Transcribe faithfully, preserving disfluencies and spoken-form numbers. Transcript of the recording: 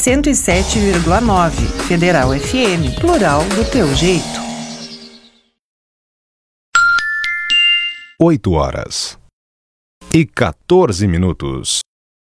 cento e sete vírgula nove. Federal F M, plural do teu jeito. oito horas e quatorze minutos.